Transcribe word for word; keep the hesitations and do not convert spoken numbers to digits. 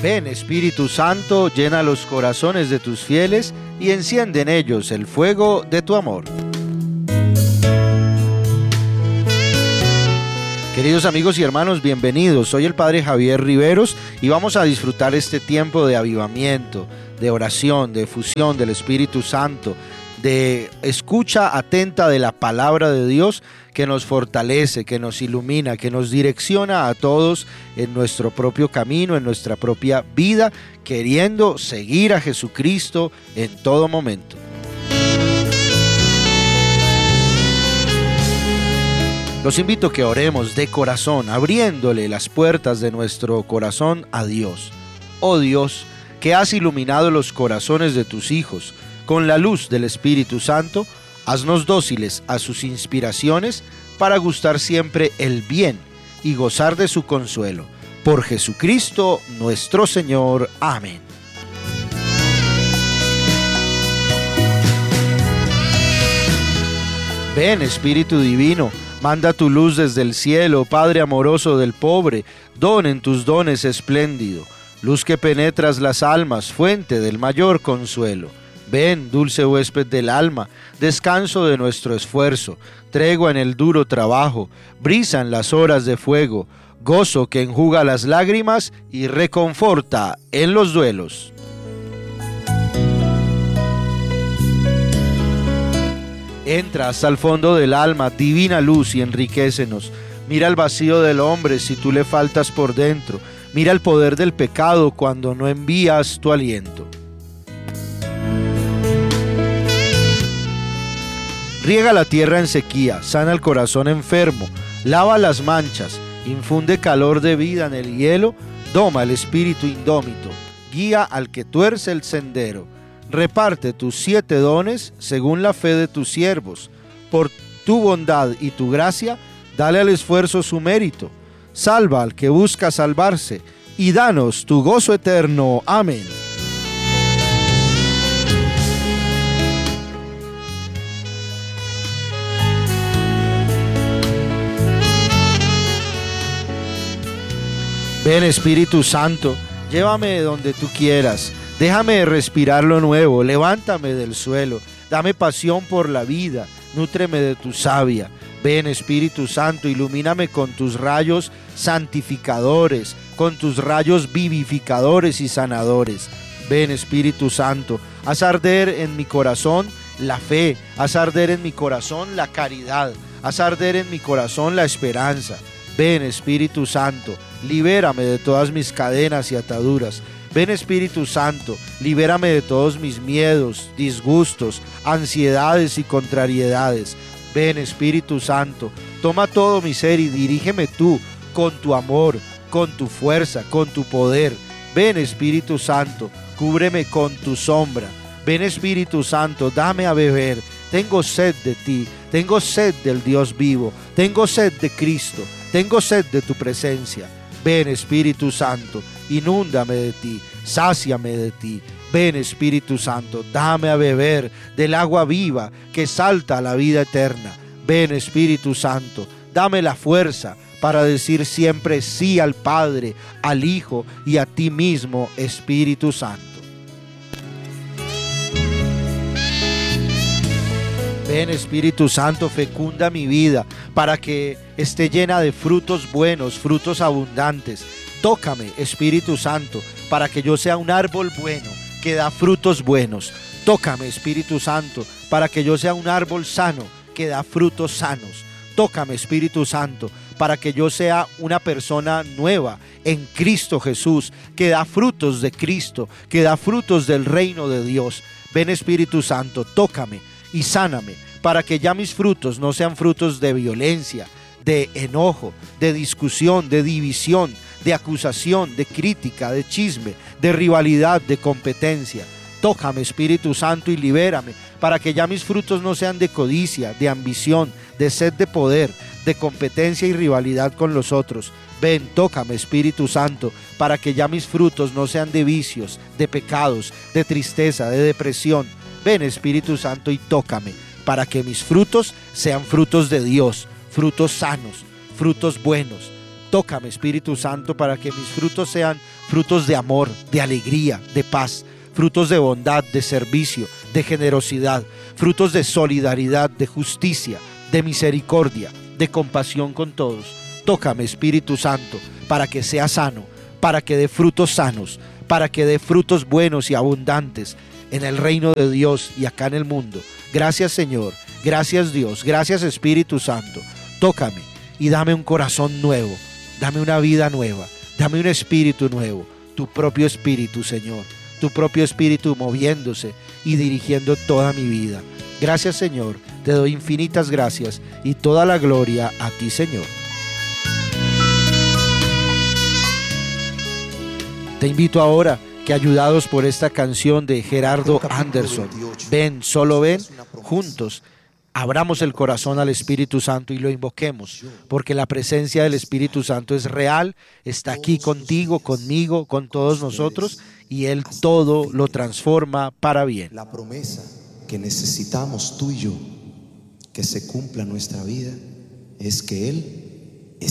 Ven, Espíritu Santo, llena los corazones de tus fieles y enciende en ellos el fuego de tu amor. Queridos amigos y hermanos, bienvenidos. Soy el Padre Javier Riveros y vamos a disfrutar este tiempo de avivamiento, de oración, de efusión del Espíritu Santo, de escucha atenta de la palabra de Dios que nos fortalece, que nos ilumina, que nos direcciona a todos en nuestro propio camino, en nuestra propia vida, queriendo seguir a Jesucristo en todo momento. Los invito a que oremos de corazón, abriéndole las puertas de nuestro corazón a Dios. Oh Dios, que has iluminado los corazones de tus hijos con la luz del Espíritu Santo, haznos dóciles a sus inspiraciones para gustar siempre el bien y gozar de su consuelo. Por Jesucristo nuestro Señor. Amén. Ven, Espíritu Divino, manda tu luz desde el cielo, Padre amoroso del pobre, don en tus dones espléndido, luz que penetras las almas, fuente del mayor consuelo. Ven, dulce huésped del alma, descanso de nuestro esfuerzo, tregua en el duro trabajo, brisa en las horas de fuego, gozo que enjuga las lágrimas y reconforta en los duelos. Entra hasta el fondo del alma, divina luz, y enriquécenos. Mira el vacío del hombre si tú le faltas por dentro. Mira el poder del pecado cuando no envías tu aliento. Riega la tierra en sequía, sana el corazón enfermo, lava las manchas, infunde calor de vida en el hielo, doma el espíritu indómito, guía al que tuerce el sendero. Reparte tus siete dones según la fe de tus siervos. Por tu bondad y tu gracia, dale al esfuerzo su mérito. Salva al que busca salvarse y danos tu gozo eterno. Amén. Ven, Espíritu Santo, llévame donde tú quieras. Déjame respirar lo nuevo, levántame del suelo, dame pasión por la vida, nútreme de tu savia. Ven, Espíritu Santo, ilumíname con tus rayos santificadores, con tus rayos vivificadores y sanadores. Ven, Espíritu Santo, haz arder en mi corazón la fe, haz arder en mi corazón la caridad, haz arder en mi corazón la esperanza. Ven, Espíritu Santo, libérame de todas mis cadenas y ataduras. Ven, Espíritu Santo, libérame de todos mis miedos, disgustos, ansiedades y contrariedades. Ven, Espíritu Santo, toma todo mi ser y dirígeme tú con tu amor, con tu fuerza, con tu poder. Ven, Espíritu Santo, cúbreme con tu sombra. Ven, Espíritu Santo, dame a beber. Tengo sed de ti, tengo sed del Dios vivo, tengo sed de Cristo, tengo sed de tu presencia. Ven, Espíritu Santo, inúndame de ti, sáciame de ti. Ven, Espíritu Santo, dame a beber del agua viva que salta a la vida eterna. Ven, Espíritu Santo, dame la fuerza para decir siempre sí al Padre, al Hijo y a ti mismo, Espíritu Santo. Ven, Espíritu Santo, fecunda mi vida para que esté llena de frutos buenos, frutos abundantes. Tócame, Espíritu Santo, para que yo sea un árbol bueno que da frutos buenos. Tócame, Espíritu Santo, para que yo sea un árbol sano que da frutos sanos. Tócame, Espíritu Santo, para que yo sea una persona nueva en Cristo Jesús, que da frutos de Cristo, que da frutos del reino de Dios. Ven, Espíritu Santo, tócame y sáname, para que ya mis frutos no sean frutos de violencia, de enojo, de discusión, de división, de acusación, de crítica, de chisme, de rivalidad, de competencia. Tócame, Espíritu Santo, y libérame, para que ya mis frutos no sean de codicia, de ambición, de sed de poder, de competencia y rivalidad con los otros. Ven, tócame, Espíritu Santo, para que ya mis frutos no sean de vicios, de pecados, de tristeza, de depresión. Ven, Espíritu Santo, y tócame, para que mis frutos sean frutos de Dios, frutos sanos, frutos buenos. Tócame, Espíritu Santo, para que mis frutos sean frutos de amor, de alegría, de paz, frutos de bondad, de servicio, de generosidad, frutos de solidaridad, de justicia, de misericordia, de compasión con todos. Tócame, Espíritu Santo, para que sea sano, para que dé frutos sanos, para que dé frutos buenos y abundantes en el reino de Dios y acá en el mundo. Gracias, Señor, gracias, Dios, gracias, Espíritu Santo. Tócame y dame un corazón nuevo, dame una vida nueva, dame un espíritu nuevo, tu propio espíritu, Señor, tu propio espíritu moviéndose y dirigiendo toda mi vida. Gracias, Señor, te doy infinitas gracias y toda la gloria a ti, Señor. Te invito ahora que, ayudados por esta canción de Gerardo Anderson, ven, solo ven, juntos abramos el corazón al Espíritu Santo y lo invoquemos, porque la presencia del Espíritu Santo es real, está aquí contigo, conmigo, con todos nosotros, y Él todo lo transforma para bien. La promesa que necesitamos tú y yo que se cumpla en nuestra vida es que Él